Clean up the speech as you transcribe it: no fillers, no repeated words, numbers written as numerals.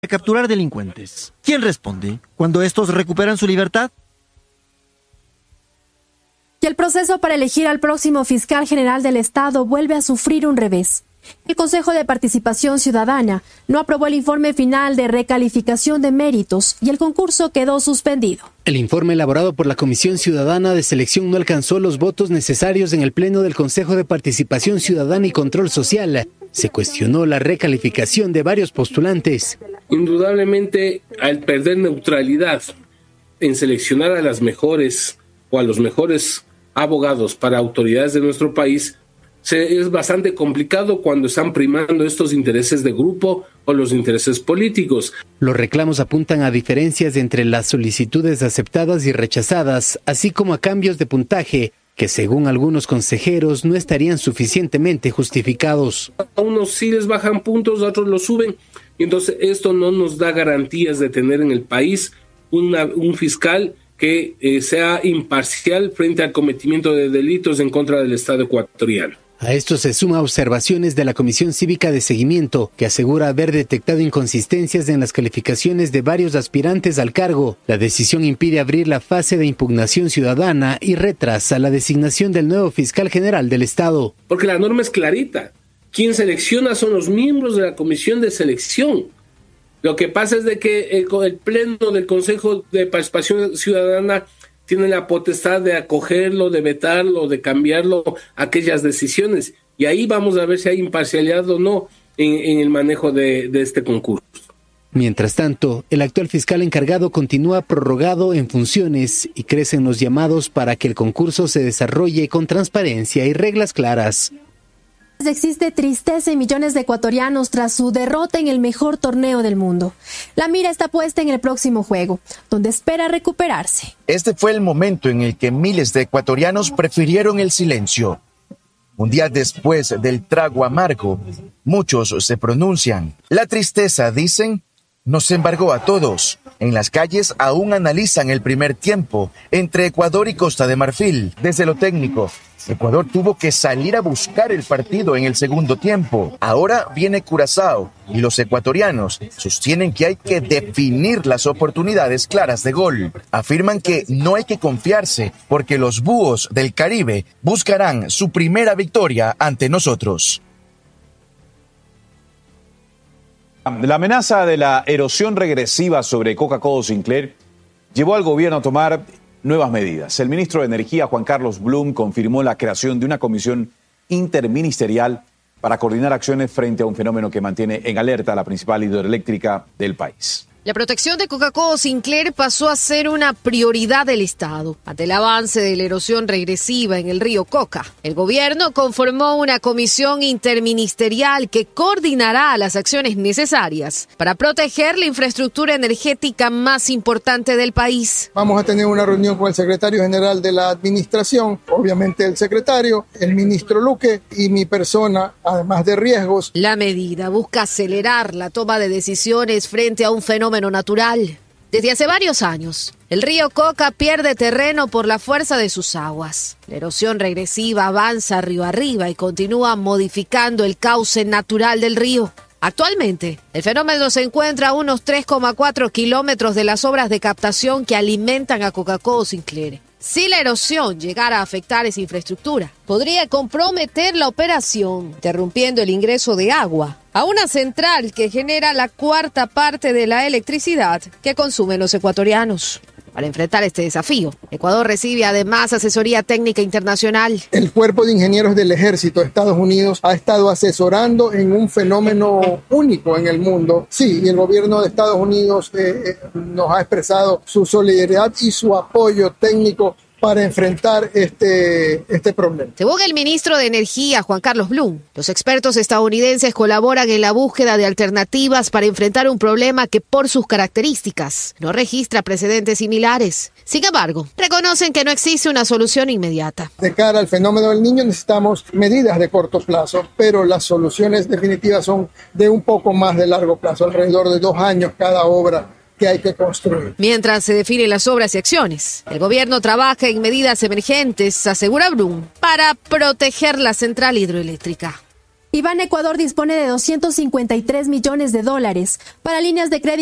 de capturar delincuentes. ¿Quién responde cuando estos recuperan su libertad? Y el proceso para elegir al próximo fiscal general del Estado vuelve a sufrir un revés. El Consejo de Participación Ciudadana no aprobó el informe final de recalificación de méritos y el concurso quedó suspendido. El informe elaborado por la Comisión Ciudadana de Selección no alcanzó los votos necesarios en el Pleno del Consejo de Participación Ciudadana y Control Social. Se cuestionó la recalificación de varios postulantes. Indudablemente, al perder neutralidad en seleccionar a las mejores o a los mejores abogados para autoridades de nuestro país, es bastante complicado cuando están primando estos intereses de grupo o los intereses políticos. Los reclamos apuntan a diferencias entre las solicitudes aceptadas y rechazadas, así como a cambios de puntaje que según algunos consejeros no estarían suficientemente justificados. A unos sí les bajan puntos, a otros los suben, y entonces esto no nos da garantías de tener en el país un fiscal que sea imparcial frente al cometimiento de delitos en contra del Estado ecuatoriano. A esto se suma observaciones de la Comisión Cívica de Seguimiento, que asegura haber detectado inconsistencias en las calificaciones de varios aspirantes al cargo. La decisión impide abrir la fase de impugnación ciudadana y retrasa la designación del nuevo fiscal general del Estado. Porque la norma es clarita. Quien selecciona son los miembros de la Comisión de Selección. Lo que pasa es de que el Pleno del Consejo de Participación Ciudadana tiene la potestad de acogerlo, de vetarlo, de cambiarlo, aquellas decisiones. Y ahí vamos a ver si hay imparcialidad o no en el manejo de este concurso. Mientras tanto, el actual fiscal encargado continúa prorrogado en funciones y crecen los llamados para que el concurso se desarrolle con transparencia y reglas claras. Existe tristeza en millones de ecuatorianos tras su derrota en el mejor torneo del mundo. La mira está puesta en el próximo juego, donde espera recuperarse. Este fue el momento en el que miles de ecuatorianos prefirieron el silencio. Un día después del trago amargo, muchos se pronuncian. La tristeza, dicen, nos embargó a todos. En las calles aún analizan el primer tiempo entre Ecuador y Costa de Marfil. Desde lo técnico, Ecuador tuvo que salir a buscar el partido en el segundo tiempo. Ahora viene Curazao y los ecuatorianos sostienen que hay que definir las oportunidades claras de gol. Afirman que no hay que confiarse porque los búhos del Caribe buscarán su primera victoria ante nosotros. La amenaza de la erosión regresiva sobre Coca-Cola Sinclair llevó al gobierno a tomar nuevas medidas. El ministro de Energía, Juan Carlos Blum, confirmó la creación de una comisión interministerial para coordinar acciones frente a un fenómeno que mantiene en alerta a la principal hidroeléctrica del país. La protección de Coca-Cola Sinclair pasó a ser una prioridad del Estado ante el avance de la erosión regresiva en el río Coca. El gobierno conformó una comisión interministerial que coordinará las acciones necesarias para proteger la infraestructura energética más importante del país. Vamos a tener una reunión con el secretario general de la administración, obviamente el secretario, el ministro Luque y mi persona, además de riesgos. La medida busca acelerar la toma de decisiones frente a un fenómeno natural. Desde hace varios años, el río Coca pierde terreno por la fuerza de sus aguas. La erosión regresiva avanza río arriba y continúa modificando el cauce natural del río. Actualmente, el fenómeno se encuentra a unos 3,4 kilómetros de las obras de captación que alimentan a Coca-Cola Sinclair. Si la erosión llegara a afectar esa infraestructura, podría comprometer la operación, interrumpiendo el ingreso de agua a una central que genera la cuarta parte de la electricidad que consumen los ecuatorianos. Para enfrentar este desafío, Ecuador recibe además asesoría técnica internacional. El Cuerpo de Ingenieros del Ejército de Estados Unidos ha estado asesorando en un fenómeno único en el mundo. Sí, y el gobierno de Estados Unidos nos ha expresado su solidaridad y su apoyo técnico para enfrentar este problema. Según el ministro de Energía, Juan Carlos Blum, los expertos estadounidenses colaboran en la búsqueda de alternativas para enfrentar un problema que por sus características no registra precedentes similares. Sin embargo, reconocen que no existe una solución inmediata. De cara al fenómeno del Niño necesitamos medidas de corto plazo, pero las soluciones definitivas son de un poco más de largo plazo, alrededor de 2 años cada obra que hay que construir. Mientras se definen las obras y acciones, el gobierno trabaja en medidas emergentes, asegura Blum, para proteger la central hidroeléctrica. y Ban Ecuador dispone de $253 millones para líneas de crédito